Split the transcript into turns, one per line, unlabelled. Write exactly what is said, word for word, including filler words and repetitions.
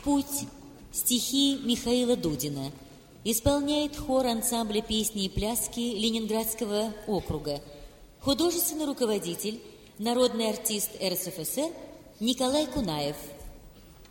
Путь. Стихи Михаила Дудина. Исполняет хор ансамбля песни и пляски Ленинградского округа. Художественный руководитель, народный артист эр эс эф эс эр Николай Кунаев.